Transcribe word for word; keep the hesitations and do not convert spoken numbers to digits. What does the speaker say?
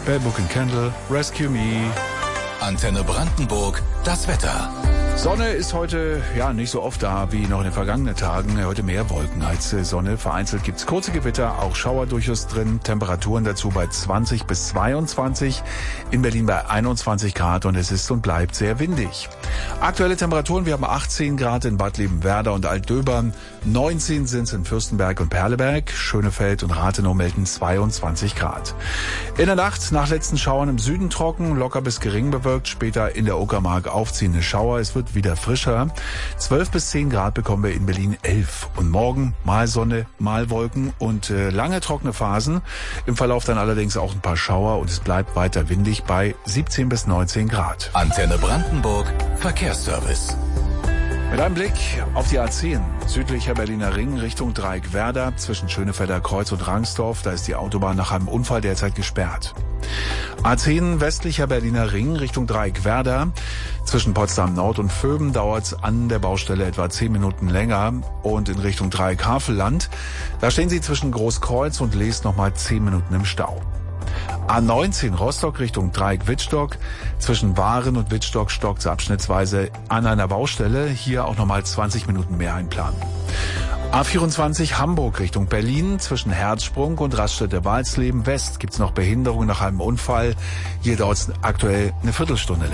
Bell Book and Candle, Rescue Me. Antenne Brandenburg, das Wetter. Sonne ist heute ja nicht so oft da wie noch in den vergangenen Tagen. Heute mehr Wolken als Sonne. Vereinzelt gibt's kurze Gewitter, auch Schauer durchaus drin. Temperaturen dazu bei zwanzig bis zweiundzwanzig. In Berlin bei einundzwanzig Grad und es ist und bleibt sehr windig. Aktuelle Temperaturen, wir haben achtzehn Grad in Bad Liebenwerda und Altdöbern. neunzehn sind es in Fürstenberg und Perleberg. Schönefeld und Rathenow melden zweiundzwanzig Grad. In der Nacht nach letzten Schauern im Süden trocken, locker bis gering bewölkt. Später in der Uckermark aufziehende Schauer. Es wird wieder frischer. zwölf bis zehn Grad bekommen wir in Berlin elf. Und morgen mal Sonne, mal Wolken und äh, lange trockene Phasen. Im Verlauf dann allerdings auch ein paar Schauer und es bleibt weiter windig bei siebzehn bis neunzehn Grad. Antenne Brandenburg, Verkehrsservice. Mit einem Blick auf die A zehn, südlicher Berliner Ring Richtung Dreieckwerder zwischen Schönefelder Kreuz und Rangsdorf. Da ist die Autobahn nach einem Unfall derzeit gesperrt. A zehn westlicher Berliner Ring Richtung Dreieckwerder. Zwischen Potsdam Nord und Vöben dauert es an der Baustelle etwa zehn Minuten länger. Und in Richtung Dreieck-Havelland, da stehen Sie zwischen Großkreuz und Lees nochmal zehn Minuten im Stau. A neunzehn Rostock Richtung Dreieck-Wittstock. Zwischen Waren und Wittstock stockt es abschnittsweise an einer Baustelle. Hier auch nochmal zwanzig Minuten mehr einplanen. A vierundzwanzig Hamburg Richtung Berlin. Zwischen Herzsprung und Raststätte Walsleben West gibt es noch Behinderung nach einem Unfall. Hier dauert es aktuell eine Viertelstunde länger.